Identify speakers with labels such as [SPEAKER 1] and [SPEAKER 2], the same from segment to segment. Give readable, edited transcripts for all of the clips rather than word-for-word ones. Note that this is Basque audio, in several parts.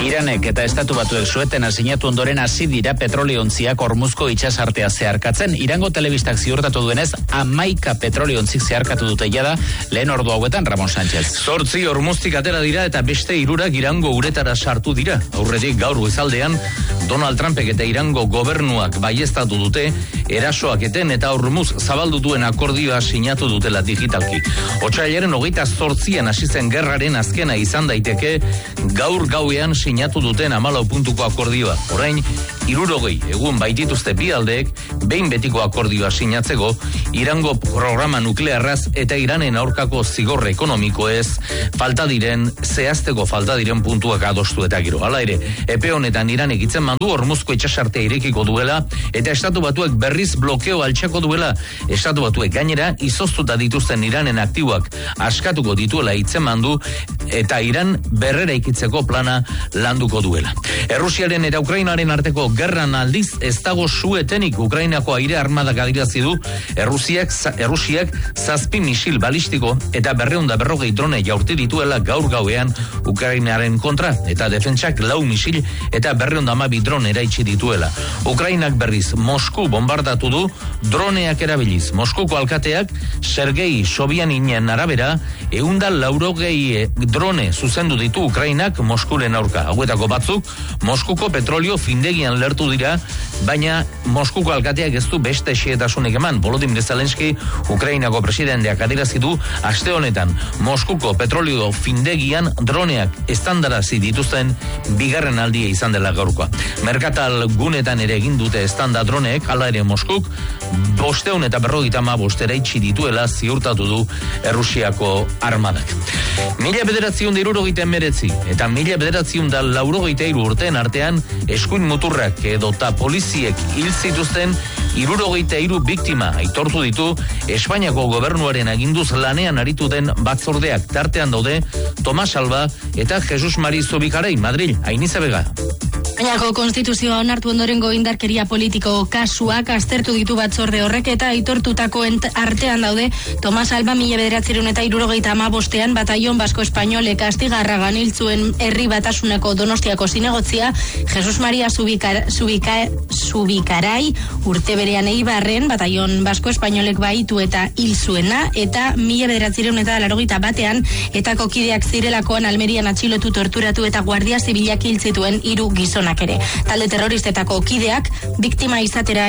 [SPEAKER 1] Iranek eta Estatu Batuek suetena sinatu ondoren hasi dira petroliontziak Hormuzko itsasartea zeharkatzen. Irango telebistak ziurtatu duenez, 11 petroliontzik zeharkatu dute jada, lehen ordu hauetan Ramon Sánchez.
[SPEAKER 2] 8 Hormuztik atera dira eta beste 3 Irango uretara sartu dira. Aurretik gaur goizaldean Donald Trumpek eta Irango gobernuak baieztatu dute erasoak eten eta Hormuz zabaldu duen akordioa sinatu dutela digitalki. Otsailaren 28an hasi zen gerraren azkena izan daiteke gaur gauean sinatu duten 14 puntuko akordioa. Orain 60 egun baitituzte bi aldeek behin betiko akordioa sinatzeko Irango programa nuklearraz eta Iranen aurkako zigorre ekonomikoez zehazteko falta diren puntuak adostu eta gero. Hala ere, epe honetan Iranek hitzen mandu Hormuzko itsasartea irekiko duela eta Estatu Batuek berriz blokeo altxako duela. Estatu Batuek gainera izoztuta dituzten Iranen aktiboak askatuko dituela hitzen mandu eta Iran berrera ikitzeko plana landuko duela. Errusiaren eta Ukrainaren arteko gerran aldiz ez dago suetenik. Ukrainako aire armadak adirazi du Errusiak 7 misil balistiko eta 240 drone jaurti dituela gaur gauean Ukrainaren kontra eta defentsak 4 misil eta 212 drone eraitsi dituela. Ukrainak berriz Mosku bombardatu du droneak erabiliz. Moskuko alkateak Sergei Sobyaninen arabera 180 drone zuzendu ditu Ukrainak Moskuren aurka. Hauetako batzuk Moskuko petrolio findegian lertu dira, baina Moskuko alkateak ez du beste xehetasunik eman. Volodymyr Zelenski, Ukrainako presidenteak adirazi du aste honetan Moskuko petrolio findegian droneak estandarazi dituzten bigarren aldia izan dela gaurkoa. Merkatal gunetan ere egin dute estanda droneek, hala ere Moskuk 555 eraitsi dituela ziurtatu du Errusiako armadak. 1979 eta 1983 urteen artean eskuin muturrak edota poliziek hil zituzten 63 biktima aitortu ditu Espainiako gobernuaren aginduz lanean aritu den batzordeak. Tartean daude Tomas Alba eta Jesus Mari Zubikarai, Madril, Ainize Bega.
[SPEAKER 3] Espainiako konstituzioa onartu ondorengo indarkeria politiko kasuak aztertu ditu batzorde horrek eta aitortutako artean daude Tomas Alba 1975ean bataion basko espainolek Astigarragan hil zuen herri batasuneko Donostiako zinegotzia, Jesus Maria Zubikarai urte berean Eibarren bataion basko espainolek baitu eta hil zuena, eta 1981ean etako kideak zirelakoan Almerian atxilotu, torturatu eta guardia zibilak hil zituen 3 gizon ere. Talde terroristetako kideak biktima izaera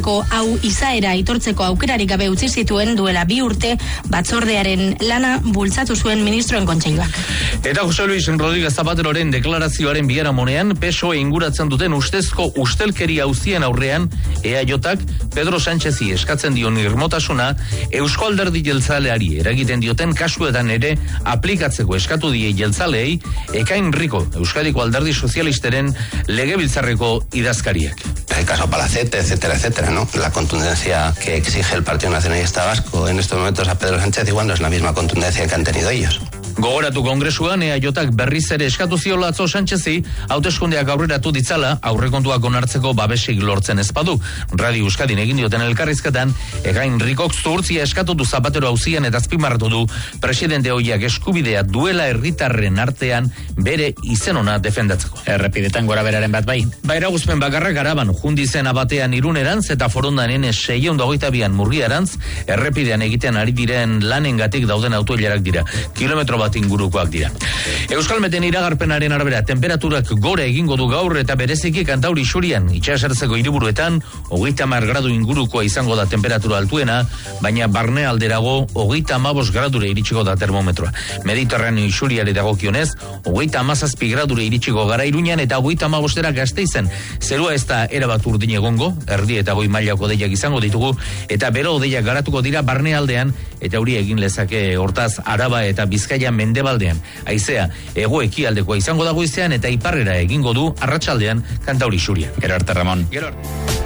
[SPEAKER 3] aitortzeko aukerarik gabe utzi zituen duela 2 urte batzordearen lana bultzatu zuen ministroen kontseiluak.
[SPEAKER 2] Eta Jose Luis Rodríguez Zapateroren deklarazioaren biharamunean PSOE inguratzen duten ustezko ustelkeria auzien aurrean EAJak Pedro Sánchezi eskatzen dion irmotasuna Eusko Alderdi Jeltzaleari eragiten dioten kasuetan ere aplikatzeko eskatu die jeltzaleei Ekain Rico, Euskadiko Alderdi Sozialisteren legebiltzarreko idazkariak.
[SPEAKER 4] El caso Palacete, etcétera, etcétera, ¿no? La contundencia que exige el Partido Nacionalista Vasco en estos momentos a Pedro Sánchez igual no es la misma contundencia que han tenido ellos.
[SPEAKER 2] Gogoratu kongresuan EAJak berriz ere eskatu ziola atzo Sánchezi hauteskundeak aurreratu ditzala aurrekontuak onartzeko babesik lortzen ez badu. Radio Euskadin egin dioten elkarrizketan Ekain Rikok zuhurtzia eskatu du Zapatero auzian eta azpimarratu du presidente ohiak eskubidea duela herritarren artean bere izen ona defendatzeko.
[SPEAKER 1] Errepidetan gora beraren bat bai.
[SPEAKER 2] Eraguzpen bakarrak Araban jundizen abatean Irunerantz eta Forondan 622an Murgiarantz errepidean egiten ari diren lanengatik dauden autoilarak dira. Kilometro bat ingurukoak dira. Euskalmeten iragarpenaren arabera temperaturak gora egingo du gaur eta bereziki Kantauri Xurian itsasertzeko hiriburuetan 30 gradu ingurukoa izango da temperatura altuena, baina barnealderago 35 gradura iritsiko da termometroa. Mediterraneo Xuriari dagokionez 37 gradura iritsiko gara Iruñan eta 35era Gasteizen. Zerua ez da erabat urdin egongo, erdi eta goi mailako hodeiak izango ditugu eta bero hodeiak garatuko dira barnealdean eta hori egin lezake hortaz Araba eta Bizkaia mendebaldean. Haizea hego-ekialdekoa izango da goizean eta iparrera egingo du arratsaldean Kantauri Xuria.
[SPEAKER 1] Gero arte, Ramon.
[SPEAKER 2] Gero arte.